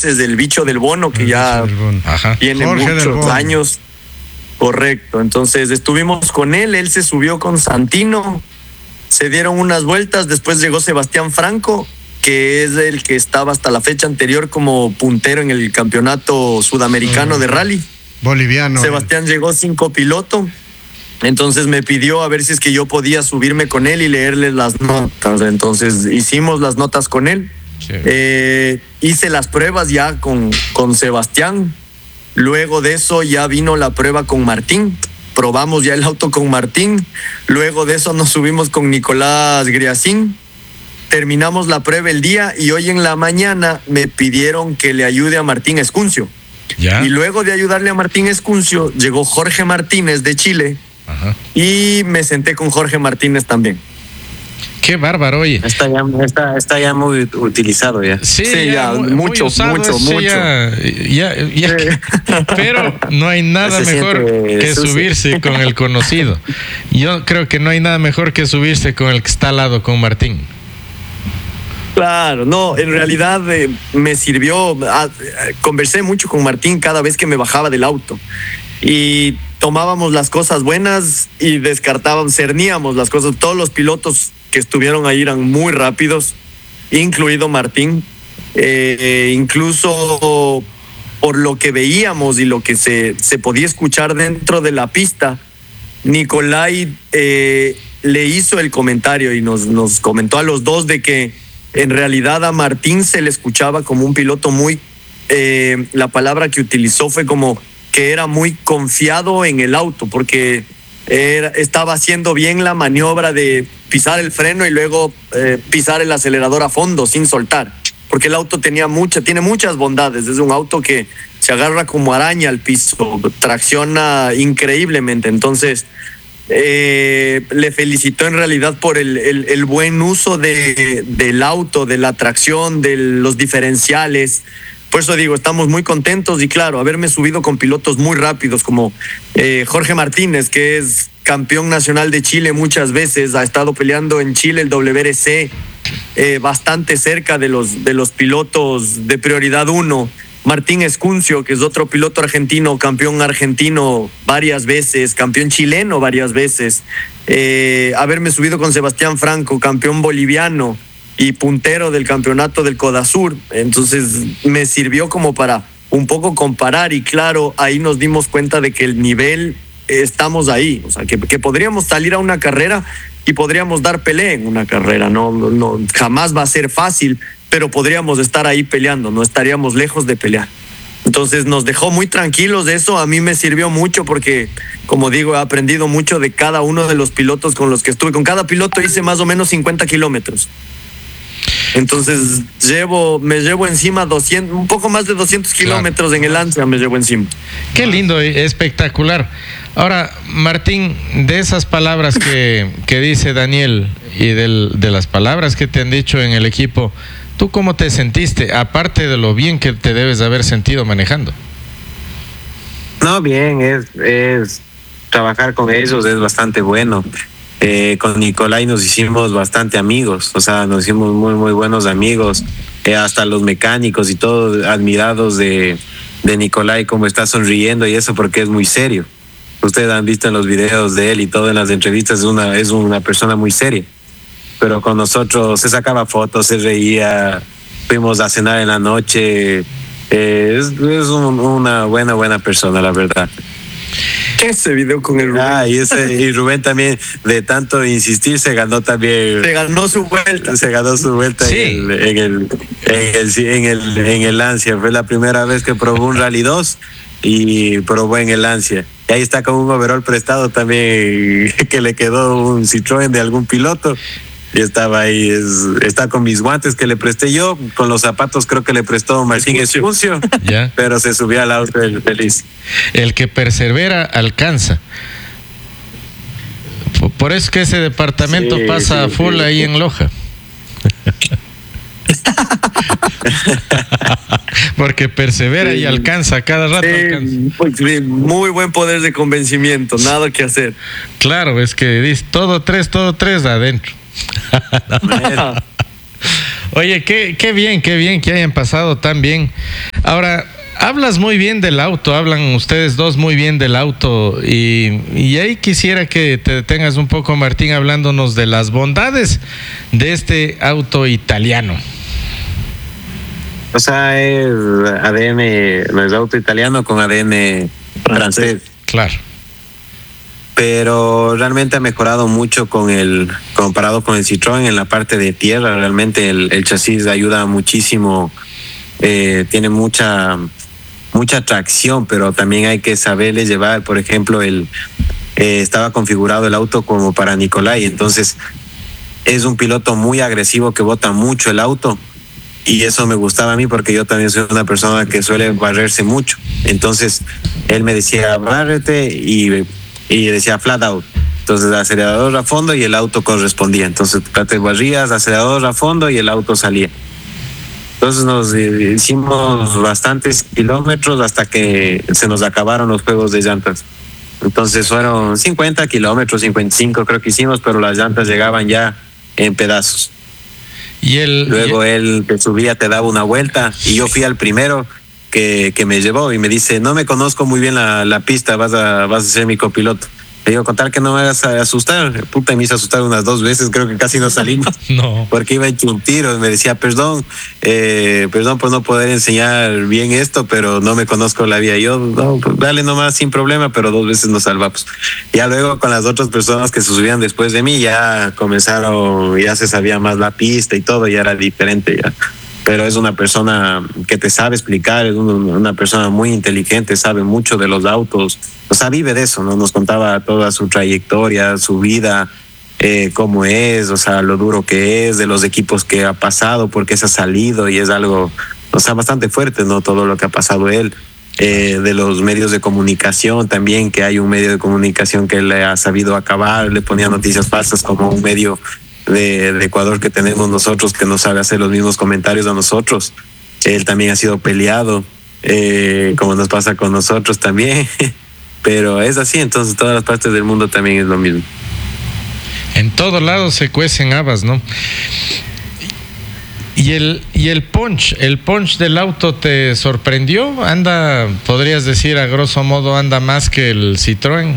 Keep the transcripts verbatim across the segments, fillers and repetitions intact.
veces, el bicho del Bono, que el ya Ajá. tiene Jorge muchos años. Correcto, entonces estuvimos con él, él se subió con Santino, se dieron unas vueltas, después llegó Sebastián Franco, que es el que estaba hasta la fecha anterior como puntero en el campeonato sudamericano de rally. Boliviano. Sebastián llegó sin copiloto, entonces me pidió a ver si es que yo podía subirme con él y leerle las notas. Entonces hicimos las notas con él. Sí. Eh, hice las pruebas ya con, con Sebastián. Luego de eso ya vino la prueba con Martín. Probamos ya el auto con Martín. Luego de eso nos subimos con Nicolás Griacín. Terminamos la prueba el día y hoy en la mañana me pidieron que le ayude a Martín Escuncio. ¿Ya? Y luego de ayudarle a Martín Escuncio, llegó Jorge Martínez de Chile. Ajá. Y me senté con Jorge Martínez también. Qué bárbaro, oye. Está ya, está, está ya muy utilizado ya. Sí, sí ya, ya, muy, mucho, muy usado, mucho, sí, mucho. Ya, ya, ya. Sí. Pero no hay nada Se mejor que sucio. subirse con el conocido. Yo creo que no hay nada mejor que subirse con el que está al lado, con Martín. Claro, no, en realidad eh, me sirvió, ah, conversé mucho con Martín cada vez que me bajaba del auto y tomábamos las cosas buenas y descartábamos, cerníamos las cosas. Todos los pilotos que estuvieron ahí eran muy rápidos, incluido Martín, eh, incluso por lo que veíamos y lo que se, se podía escuchar dentro de la pista, Nicolai eh, le hizo el comentario y nos, nos comentó a los dos de que en realidad a Martín se le escuchaba como un piloto muy, eh, la palabra que utilizó fue como que era muy confiado en el auto, porque era, estaba haciendo bien la maniobra de pisar el freno y luego eh, pisar el acelerador a fondo sin soltar, porque el auto tenía mucha, tiene muchas bondades. Es un auto que se agarra como araña al piso, tracciona increíblemente. Entonces Eh, le felicitó en realidad por el, el, el buen uso de, del auto, de la tracción, de los diferenciales. Por eso digo, estamos muy contentos y claro, haberme subido con pilotos muy rápidos como eh, Jorge Martínez, que es campeón nacional de Chile muchas veces, ha estado peleando en Chile el W R C, eh, bastante cerca de los, de los pilotos de prioridad uno. Martín Escuncio, que es otro piloto argentino, campeón argentino varias veces, campeón chileno varias veces, eh, haberme subido con Sebastián Franco, campeón boliviano y puntero del campeonato del Codasur. Entonces me sirvió como para un poco comparar y claro, ahí nos dimos cuenta de que el nivel, eh, estamos ahí, o sea, que, que podríamos salir a una carrera y podríamos dar pelea en una carrera, no, no, jamás va a ser fácil, pero podríamos estar ahí peleando, no estaríamos lejos de pelear. Entonces nos dejó muy tranquilos de eso. A mí me sirvió mucho porque, como digo, he aprendido mucho de cada uno de los pilotos con los que estuve. Con cada piloto hice más o menos cincuenta kilómetros. Entonces llevo, me llevo encima doscientos, un poco más de doscientos kilómetros claro. En el Lancia me llevo encima. Qué lindo, espectacular. Ahora, Martín, de esas palabras que, que dice Daniel y del, de las palabras que te han dicho en el equipo, ¿tú cómo te sentiste? Aparte de lo bien que te debes de haber sentido manejando. No, bien, es, es trabajar con ellos es bastante bueno. Eh, con Nicolai nos hicimos bastante amigos, o sea, nos hicimos muy, muy buenos amigos. Eh, hasta los mecánicos y todos admirados de, de Nicolai, cómo está sonriendo y eso porque es muy serio. Ustedes han visto en los videos de él y todo en las entrevistas, es una, es una persona muy seria. Pero con nosotros se sacaba fotos, se reía, fuimos a cenar en la noche. Eh, es es un, una buena, buena persona, la verdad. Ese video con el Rubén. Ah, y, ese, y Rubén también, de tanto insistir, se ganó también. Se ganó su vuelta. Se ganó su vuelta sí. en, el, en, el, en, el, en, el, en el Lancia. Fue la primera vez que probó un Rally dos y probó en el Lancia. Y ahí está con un overall prestado también, que le quedó un Citroën de algún piloto. Y estaba ahí, es, está con mis guantes que le presté yo, con los zapatos creo que le prestó Martín Escuncio, yeah. Pero se subió al auto el feliz. El que persevera alcanza. Por eso es que ese departamento sí, pasa sí, full sí. Ahí en Loja. Porque persevera sí. Y alcanza cada rato. Sí, alcanza. Muy buen poder de convencimiento, nada que hacer. Claro, es que dice todo tres, todo tres adentro. Oye, qué, qué bien, qué bien que hayan pasado tan bien. Ahora, hablas muy bien del auto, hablan ustedes dos muy bien del auto y, y ahí quisiera que te detengas un poco, Martín, hablándonos de las bondades de este auto italiano. O sea, es A D N, no es auto italiano con A D N francés. Claro. Pero realmente ha mejorado mucho con el, comparado con el Citroën en la parte de tierra. Realmente el, el chasis ayuda muchísimo, eh, tiene mucha, mucha tracción, pero también hay que saberle llevar. Por ejemplo, el, eh, estaba configurado el auto como para Nicolai, entonces es un piloto muy agresivo que bota mucho el auto. Y eso me gustaba a mí porque yo también soy una persona que suele barrerse mucho. Entonces él me decía, bárrete, y, y decía flat out. Entonces acelerador a fondo y el auto correspondía. Entonces te barrías, acelerador a fondo y el auto salía. Entonces nos hicimos bastantes kilómetros hasta que se nos acabaron los juegos de llantas. Entonces fueron cincuenta kilómetros, cincuenta y cinco creo que hicimos, pero las llantas llegaban ya en pedazos. Y él, Luego y... él te subía, te daba una vuelta y yo fui al primero que, que me llevó y me dice, no me conozco muy bien la, la pista, vas a, vas a ser mi copiloto. Le digo, contar que no me hagas asustar. Puta, me hizo asustar unas dos veces, creo que casi no salimos. No. Porque iba hecho un tiro. Me decía, perdón, eh, perdón por no poder enseñar bien esto, pero no me conozco la vía. Yo, no, pues dale nomás sin problema, pero dos veces nos salvamos. Ya luego con las otras personas que se subían después de mí, ya comenzaron, ya se sabía más la pista y todo, ya era diferente ya. Pero es una persona que te sabe explicar, es una persona muy inteligente, sabe mucho de los autos, o sea, vive de eso, ¿no? Nos contaba toda su trayectoria, su vida, eh, cómo es, o sea, lo duro que es, de los equipos que ha pasado, porque se ha salido, y es algo, o sea, bastante fuerte, ¿no? Todo lo que ha pasado él. Eh, de los medios de comunicación también, que hay un medio de comunicación que le ha sabido acabar, le ponía noticias falsas como un medio De, de Ecuador que tenemos nosotros, que nos sabe hacer los mismos comentarios a nosotros. Él también ha sido peleado, eh, como nos pasa con nosotros también, pero es así. Entonces todas las partes del mundo también es lo mismo. En todos lados se cuecen habas, ¿no? Y el, y el punch, el punch del auto te sorprendió, anda, podrías decir a grosso modo, anda más que el Citroën.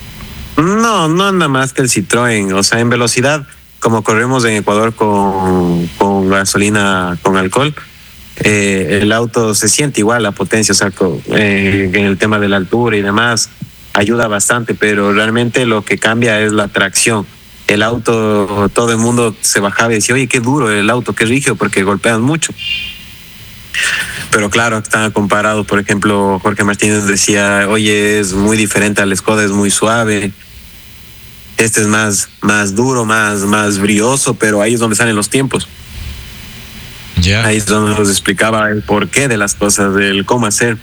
No, no anda más que el Citroën, o sea, en velocidad, como corremos en Ecuador con, con gasolina con alcohol, eh, el auto se siente igual, la potencia, o sea, con, eh, en el tema de la altura y demás, ayuda bastante, pero realmente lo que cambia es la tracción. El auto, todo el mundo se bajaba y decía, oye, qué duro el auto, qué rígido, porque golpean mucho. Pero claro, está comparado, por ejemplo, Jorge Martínez decía, oye, es muy diferente al Skoda, es muy suave. Este es más, más duro, más, más brioso, pero ahí es donde salen los tiempos. Ya. Ahí es donde nos explicaba el porqué de las cosas, del cómo hacer.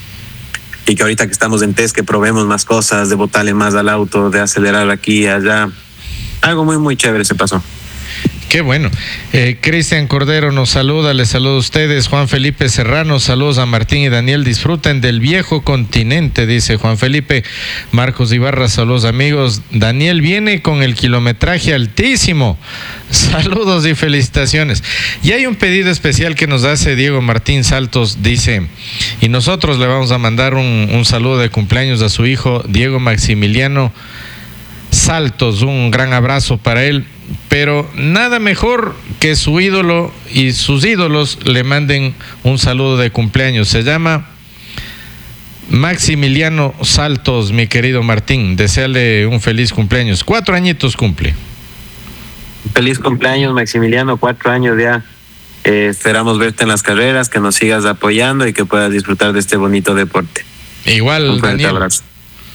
Y que ahorita que estamos en test, que probemos más cosas, de botarle más al auto, de acelerar aquí y allá. Algo muy, muy chévere se pasó. Qué bueno. Eh, Cristian Cordero nos saluda, les saludo a ustedes. Juan Felipe Serrano, saludos a Martín y Daniel. Disfruten del viejo continente, dice Juan Felipe. Marcos Ibarra, saludos amigos. Daniel viene con el kilometraje altísimo. Saludos y felicitaciones. Y hay un pedido especial que nos hace Diego Martín Saltos, dice, y nosotros le vamos a mandar un, un saludo de cumpleaños a su hijo Diego Maximiliano Saltos, un gran abrazo para él. Pero nada mejor que su ídolo y sus ídolos le manden un saludo de cumpleaños. Se llama Maximiliano Saltos, mi querido Martín. Deseale un feliz cumpleaños. Cuatro añitos cumple. Feliz cumpleaños, Maximiliano, cuatro años ya. Eh, esperamos verte en las carreras, que nos sigas apoyando y que puedas disfrutar de este bonito deporte. Igual, un fuerte Daniel. abrazo.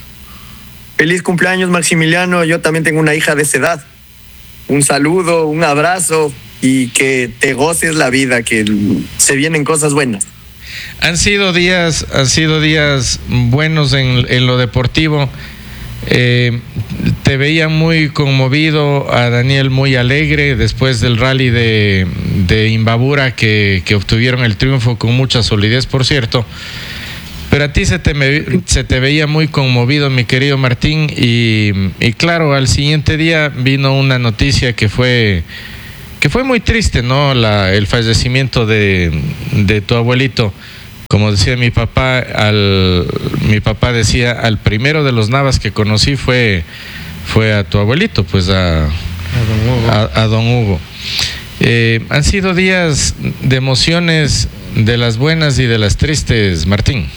Feliz cumpleaños, Maximiliano. Yo también tengo una hija de esa edad. Un saludo, un abrazo y que te goces la vida, que se vienen cosas buenas. Han sido días, han sido días buenos en, en lo deportivo. Eh, te veía muy conmovido, a Daniel muy alegre después del rally de, de Imbabura que, que obtuvieron el triunfo con mucha solidez, por cierto. Pero a ti se te, me, se te veía muy conmovido, mi querido Martín, y, y claro, al siguiente día vino una noticia que fue que fue muy triste, ¿no? La, el fallecimiento de, de tu abuelito. Como decía mi papá, al, mi papá decía, al primero de los Navas que conocí fue, fue a tu abuelito, pues a, a don Hugo. A, a don Hugo. Eh, han sido días de emociones, de las buenas y de las tristes, Martín.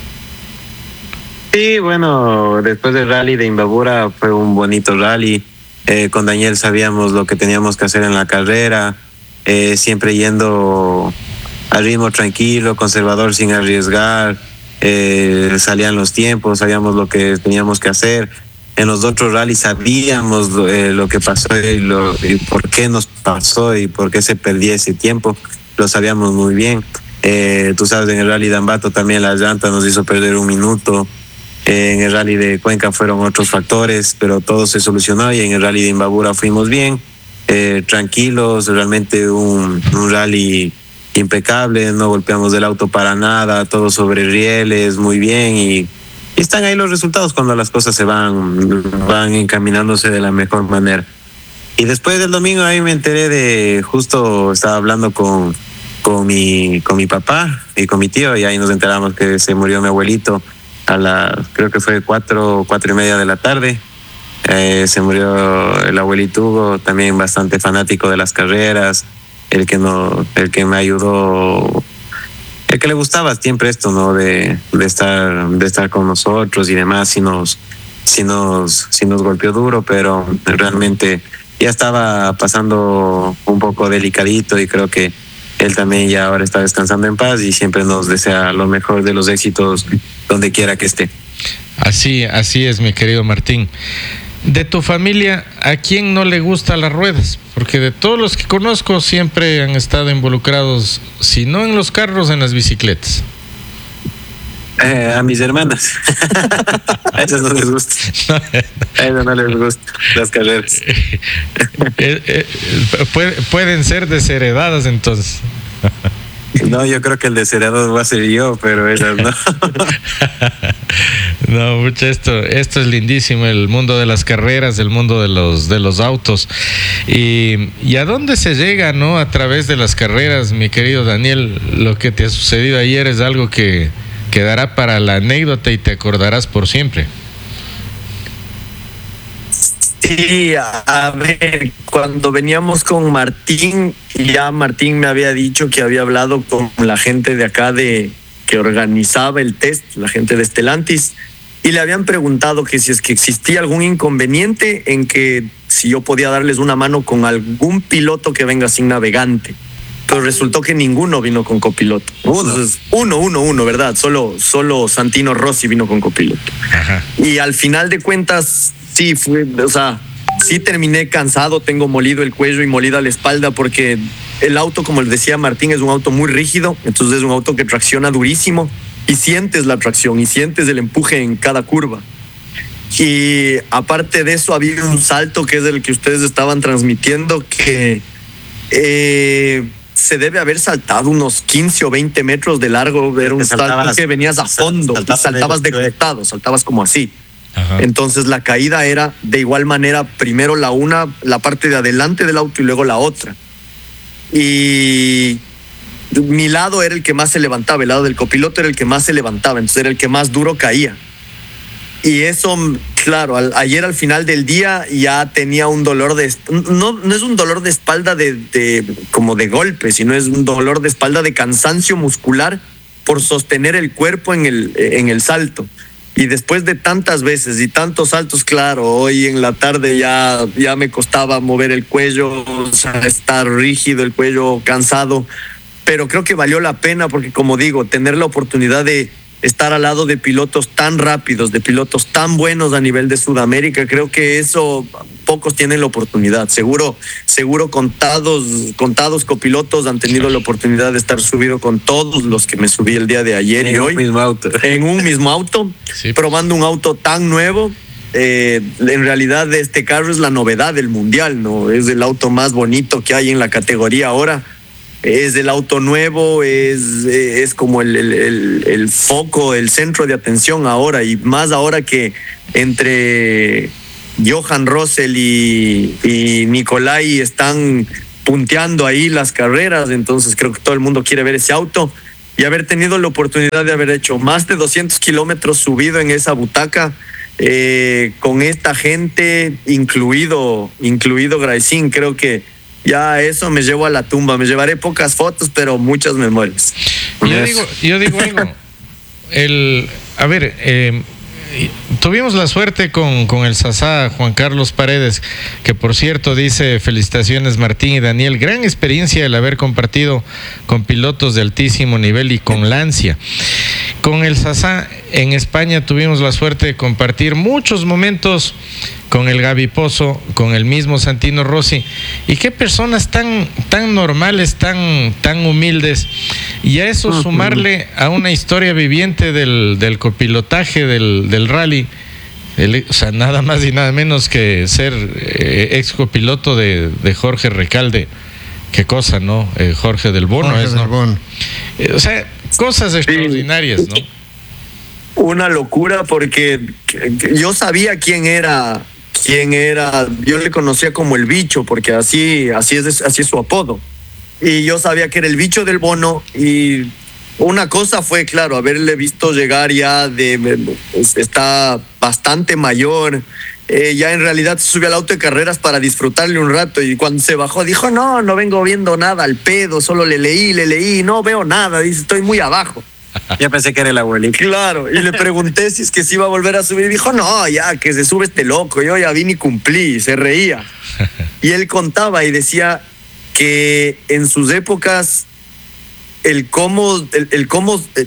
Sí, bueno, después del rally de Imbabura fue un bonito rally. Eh, con Daniel sabíamos lo que teníamos que hacer en la carrera, eh, siempre yendo al ritmo tranquilo, conservador, sin arriesgar. Eh, salían los tiempos, sabíamos lo que teníamos que hacer. En los otros rallies sabíamos eh, lo que pasó y, lo, y por qué nos pasó y por qué se perdía ese tiempo. Lo sabíamos muy bien. Eh, tú sabes, en el rally de Ambato también la llanta nos hizo perder un minuto. Eh, en el rally de Cuenca fueron otros factores, pero todo se solucionó, y en el rally de Imbabura fuimos bien, eh, tranquilos, realmente un, un rally impecable, no golpeamos del auto para nada, todo sobre rieles, muy bien, y, y están ahí los resultados cuando las cosas se van, van encaminándose de la mejor manera. Y después del domingo ahí me enteré de, justo estaba hablando con, con, mi, con mi papá y con mi tío, y ahí nos enteramos que se murió mi abuelito a la, creo que fue cuatro, cuatro y media de la tarde. Eh, se murió el abuelito Hugo, también bastante fanático de las carreras, el que no, el que me ayudó, el que le gustaba siempre esto, ¿no? De, de estar, de estar con nosotros y demás. Sí nos, sí nos, sí nos golpeó duro, pero realmente ya estaba pasando un poco delicadito, y creo que él también ya ahora está descansando en paz y siempre nos desea lo mejor de los éxitos donde quiera que esté. Así, así es, mi querido Martín. De tu familia, ¿a quién no le gustan las ruedas? Porque de todos los que conozco siempre han estado involucrados, si no en los carros, en las bicicletas. Eh, a mis hermanas. A esas no les gusta. A esas no les gustan las carreras. eh, eh, pueden ser desheredadas entonces. No, yo creo que el desheredado va a ser yo, pero esas no. No, mucho esto, esto es lindísimo, el mundo de las carreras, el mundo de los de los autos. Y, y a dónde se llega, ¿no? A través de las carreras, mi querido Daniel. Lo que te ha sucedido ayer es algo que quedará para la anécdota y te acordarás por siempre. Sí, a, a ver, cuando veníamos con Martín, ya Martín me había dicho que había hablado con la gente de acá de que organizaba el test, la gente de Stellantis, y le habían preguntado que si es que existía algún inconveniente en que si yo podía darles una mano con algún piloto que venga sin navegante. Pero resultó que ninguno vino con copiloto. Uno. Entonces, uno, uno, uno, ¿verdad? Solo, solo Santino Rossi vino con copiloto. Ajá. Y al final de cuentas, sí, fue, o sea, sí terminé cansado, tengo molido el cuello y molida la espalda, porque el auto, como les decía Martín, es un auto muy rígido, entonces es un auto que tracciona durísimo y sientes la tracción y sientes el empuje en cada curva. Y aparte de eso, había un salto que es el que ustedes estaban transmitiendo, que eh, se debe haber saltado unos quince o veinte metros de largo. Era un salto que venías a fondo y saltabas de costado, saltabas como así. Ajá. Entonces la caída era de igual manera, primero la una, la parte de adelante del auto y luego la otra. Y mi lado era el que más se levantaba, el lado del copiloto era el que más se levantaba, entonces era el que más duro caía. Y eso, claro, al, ayer al final del día ya tenía un dolor de... No, no es un dolor de espalda de, de como de golpe, sino es un dolor de espalda de cansancio muscular por sostener el cuerpo en el, en el salto. Y después de tantas veces y tantos saltos, claro, hoy en la tarde ya, ya me costaba mover el cuello, o sea, estar rígido, el cuello cansado, pero creo que valió la pena porque, como digo, tener la oportunidad de estar al lado de pilotos tan rápidos, de pilotos tan buenos a nivel de Sudamérica, creo que eso pocos tienen la oportunidad. Seguro, seguro contados, contados copilotos han tenido la oportunidad de estar subido con todos los que me subí el día de ayer y en hoy. Un mismo auto. En un mismo auto, Sí. probando un auto tan nuevo. Eh, en realidad este carro es la novedad del mundial, ¿no? Es el auto más bonito que hay en la categoría ahora. Es el auto nuevo, es, es como el, el, el, el foco, el centro de atención ahora, y más ahora que entre Johan Russell y, y Nicolai están punteando ahí las carreras, entonces creo que todo el mundo quiere ver ese auto y haber tenido la oportunidad de haber hecho más de doscientos kilómetros subido en esa butaca eh, con esta gente, incluido, incluido Graicín, creo que ya eso me llevo a la tumba, me llevaré pocas fotos, pero muchas memorias. Yo digo, yo digo algo, el, a ver, eh, tuvimos la suerte con, con el Sasá Juan Carlos Paredes, que por cierto dice felicitaciones Martín y Daniel, gran experiencia el haber compartido con pilotos de altísimo nivel y con Lancia. Con el Sasá en España tuvimos la suerte de compartir muchos momentos con el Gaby Pozo, con el mismo Santino Rossi, y qué personas tan, tan normales, tan, tan humildes, y a eso uh-huh. sumarle a una historia viviente del, del copilotaje del, del rally, el, o sea, nada más y nada menos que ser eh, ex copiloto de, de Jorge Recalde, qué cosa, ¿no? Eh, Jorge del Bono Jorge es, del ¿no? Bono. Eh, o sea, cosas extraordinarias, ¿no? Una locura porque yo sabía quién era, quién era, yo le conocía como el bicho, porque así, así es, así es su apodo. Y yo sabía que era el bicho del Bono, y una cosa fue, claro, haberle visto llegar ya de, está bastante mayor, eh, ya en realidad se subió al auto de carreras para disfrutarle un rato, y cuando se bajó dijo, no, no vengo viendo nada al pedo, solo le leí, le leí, no veo nada, dice, estoy muy abajo. Ya pensé que era el abuelito. Claro, y le pregunté si es que se iba a volver a subir, y dijo, no, ya, que se sube este loco, yo ya vine y cumplí, y se reía. Y él contaba y decía que en sus épocas el cómo, el, el cómo, el,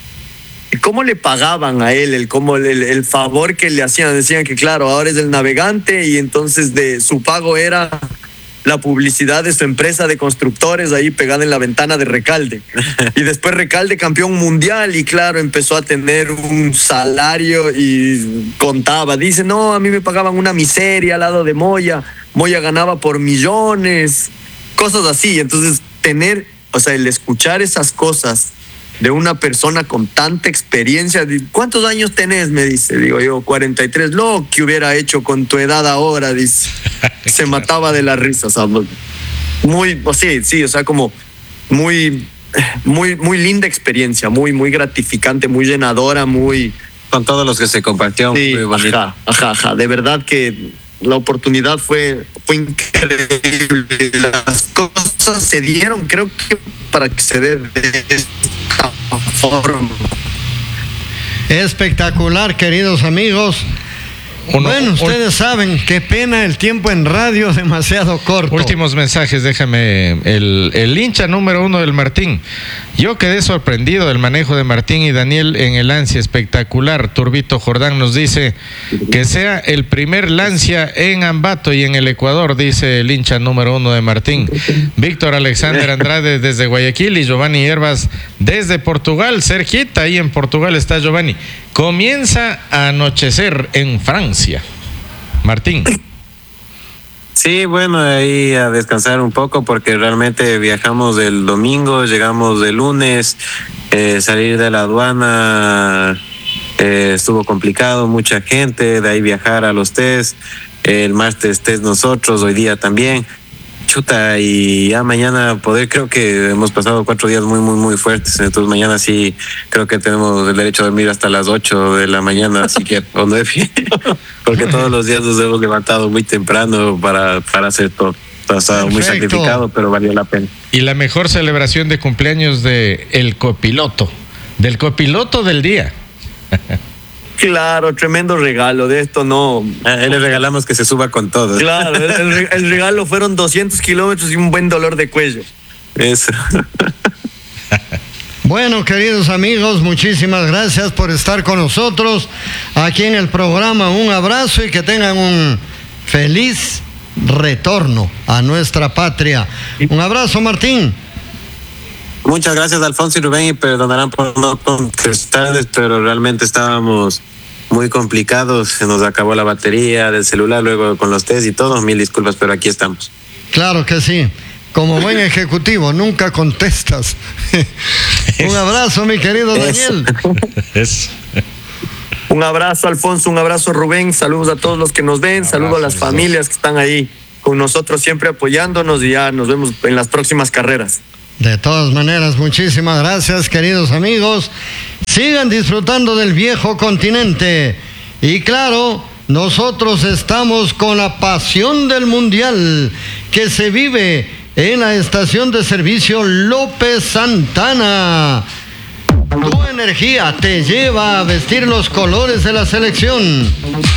el cómo le pagaban a él, el cómo el, el favor que le hacían, decían que claro, ahora es el navegante y entonces de su pago era la publicidad de su empresa de constructores ahí pegada en la ventana de Recalde. Y después Recalde campeón mundial y claro, empezó a tener un salario y contaba, dice, no, a mí me pagaban una miseria al lado de Moya, Moya ganaba por millones, cosas así. Entonces tener, o sea, el escuchar esas cosas de una persona con tanta experiencia, ¿cuántos años tenés? Me dice, digo yo, cuarenta y tres, lo que hubiera hecho con tu edad ahora, dice. Se mataba de la risa, ¿sabes? Muy, o sí, sí, o sea, como muy, muy, muy linda experiencia, muy, muy gratificante, muy llenadora, muy... Con todos los que se compartió. Sí, muy bonito. ajá, ajá, ajá, de verdad que la oportunidad fue, fue increíble, las cosas se dieron, creo que para que se dé de esta forma. Espectacular, queridos amigos. Uno, bueno, ustedes un, saben, qué pena el tiempo en radio, demasiado corto. Últimos mensajes, déjame. El, el hincha número uno del Martín. Yo quedé sorprendido del manejo de Martín y Daniel en el Lancia, espectacular. Turbito Jordán nos dice que sea el primer Lancia en Ambato y en el Ecuador, dice el hincha número uno de Martín. Víctor Alexander Andrade desde Guayaquil y Giovanni Hierbas desde Portugal, cerquita, ahí en Portugal está Giovanni. Comienza a anochecer en Francia. Martín. Sí, bueno, ahí a descansar un poco porque realmente viajamos el domingo, llegamos el lunes, eh, salir de la aduana eh, estuvo complicado, mucha gente, de ahí viajar a los test, eh, el martes test nosotros, hoy día también. Chuta, y ya mañana poder, creo que hemos pasado cuatro días muy, muy, muy fuertes, entonces mañana sí creo que tenemos el derecho a dormir hasta las ocho de la mañana, así que o nueve, porque todos los días nos hemos levantado muy temprano para, para hacer todo. Pasado muy sacrificado, pero valió la pena. Y la mejor celebración de cumpleaños de el copiloto, del copiloto del día. Claro, tremendo regalo, de esto no... A él le regalamos que se suba con todo. Claro, el, el regalo fueron doscientos kilómetros y un buen dolor de cuello. Eso. Bueno, queridos amigos, muchísimas gracias por estar con nosotros aquí en el programa. Un abrazo y que tengan un feliz retorno a nuestra patria. Un abrazo, Martín. Muchas gracias, Alfonso y Rubén, y perdonarán por no contestarles, pero realmente estábamos muy complicados, se nos acabó la batería del celular luego con los test y todo, mil disculpas, pero aquí estamos. Claro que sí, como buen ejecutivo, nunca contestas. Un abrazo, mi querido Daniel. Es. Un abrazo, Alfonso, un abrazo, Rubén, saludos a todos los que nos ven, saludos a las familias que están ahí con nosotros siempre apoyándonos y ya nos vemos en las próximas carreras. De todas maneras, muchísimas gracias, queridos amigos. Sigan disfrutando del viejo continente. Y claro, nosotros estamos con la pasión del mundial que se vive en la estación de servicio López Santana. Tu energía te lleva a vestir los colores de la selección.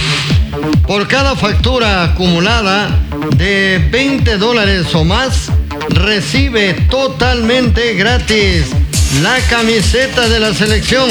Por cada factura acumulada de veinte dólares o más, recibe totalmente gratis la camiseta de la selección.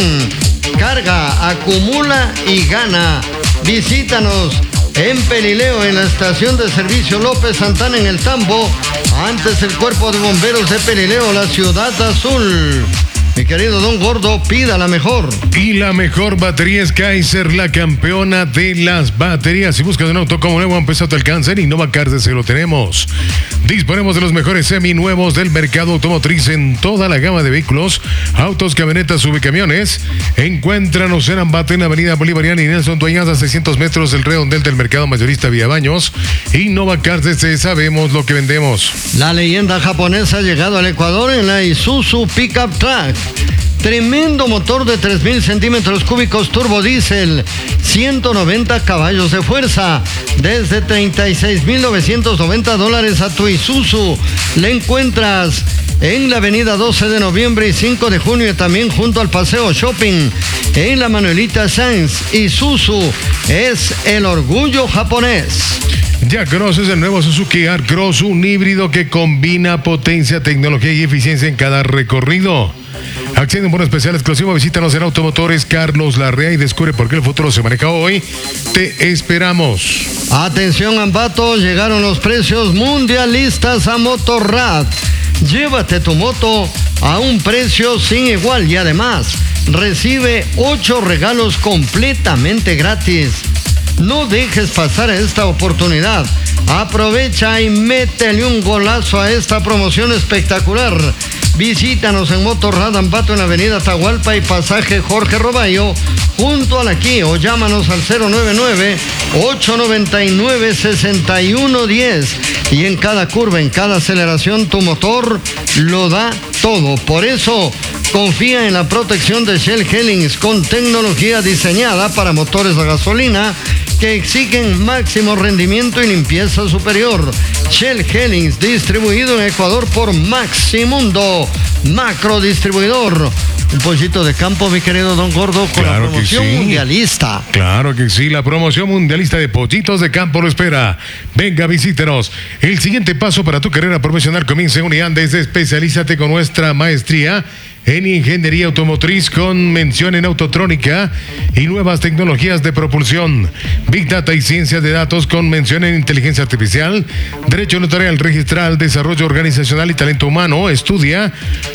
Carga, acumula y gana. Visítanos en Pelileo, en la estación de servicio López Santana, en el Tambo, antes el Cuerpo de Bomberos de Pelileo, la Ciudad Azul. Mi querido Don Gordo, pida la mejor. Y la mejor batería es Kaiser, la campeona de las baterías. Si buscas un auto como nuevo, a un peso te alcanza, en Innova Cars se lo tenemos. Disponemos de los mejores seminuevos del mercado automotriz en toda la gama de vehículos, autos, camionetas, subcamiones. Encuéntranos en Ambato, en Avenida Bolivariana y Nelson Dueñas, a seiscientos metros del redondel del mercado mayorista Vía Baños. Innova Cars, sabemos lo que vendemos. La leyenda japonesa ha llegado al Ecuador en la Isuzu Pickup Truck. Tremendo motor de tres mil centímetros cúbicos turbo diésel, ciento noventa caballos de fuerza, desde treinta y seis mil novecientos noventa dólares a tu Isuzu. Le encuentras en la avenida doce de noviembre y cinco de junio, y también junto al Paseo Shopping, en la Manuelita Sáenz. Isuzu es el orgullo japonés. Ya conoces el nuevo Suzuki AirCross, un híbrido que combina potencia, tecnología y eficiencia en cada recorrido. Accede a un bono especial exclusivo. Visítanos en Automotores Carlos Larrea y descubre por qué el futuro se maneja hoy. Te esperamos. Atención, Ambato, llegaron los precios mundialistas a Motorrad. Llévate tu moto a un precio sin igual y además recibe ocho regalos completamente gratis. No dejes pasar esta oportunidad. Aprovecha y métele un golazo a esta promoción espectacular. Visítanos en Motorrad Ambato, en la avenida Atahualpa y pasaje Jorge Roballo, junto a la Aquí, o llámanos al cero nueve nueve, ocho nueve nueve, seis uno uno cero. Y en cada curva, en cada aceleración, tu motor lo da todo. Por eso, confía en la protección de Shell Helix, con tecnología diseñada para motores a gasolina que exigen máximo rendimiento y limpieza superior. Shell Helix, distribuido en Ecuador por Maximundo, macro distribuidor. Un pollito de campo, mi querido Don Gordo, con claro la promoción sí. mundialista. Claro que sí, la promoción mundialista de pollitos de campo lo espera. Venga, visítenos. El siguiente paso para tu carrera profesional comienza en Uniandes. Especialízate con nuestra maestría en ingeniería automotriz con mención en autotrónica y nuevas tecnologías de propulsión, Big Data y ciencia de datos con mención en inteligencia artificial, derecho notarial, registral, desarrollo organizacional y talento humano. Estudia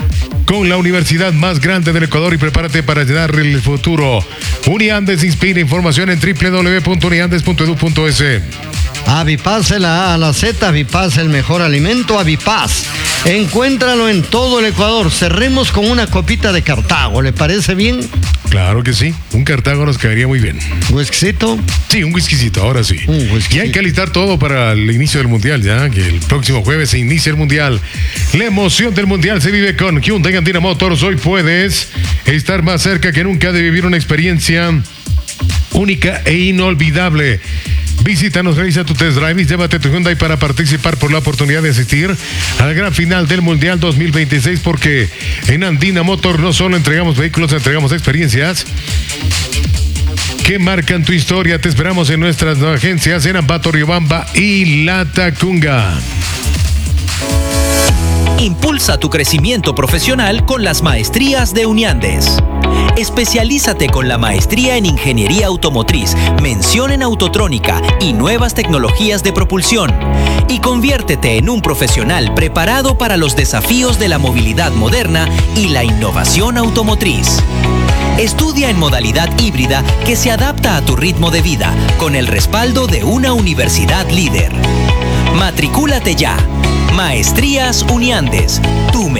con la universidad más grande del Ecuador y prepárate para llenar el futuro. Uniandes inspira. Información en doble u doble u doble u punto uniandes punto edu punto es. Avipaz, de la A a la Z, Avipaz, el mejor alimento, Avipaz. Encuéntralo en todo el Ecuador. Cerremos con una copita de Cartago, ¿le parece bien? Claro que sí, un Cartago nos caería muy bien. ¿Un whiskycito? Sí, un whiskycito, ahora sí. Un whisky. Y hay que alistar todo para el inicio del Mundial, ya que el próximo jueves se inicia el Mundial. La emoción del Mundial se vive con Hyundai Andina Motors. Hoy puedes estar más cerca que nunca de vivir una experiencia única e inolvidable. Visítanos, realiza tu test drive y llévate tu Hyundai para participar por la oportunidad de asistir a la gran final del Mundial dos mil veintiséis, porque en Andina Motor no solo entregamos vehículos, entregamos experiencias que marcan tu historia. Te esperamos en nuestras agencias en Ambato, Riobamba y Latacunga. Impulsa tu crecimiento profesional con las maestrías de Uniandes. Especialízate con la maestría en Ingeniería Automotriz, mención en Autotrónica y nuevas tecnologías de propulsión. Y conviértete en un profesional preparado para los desafíos de la movilidad moderna y la innovación automotriz. Estudia en modalidad híbrida que se adapta a tu ritmo de vida, con el respaldo de una universidad líder. Matricúlate ya. Maestrías Uniandes, tu mejor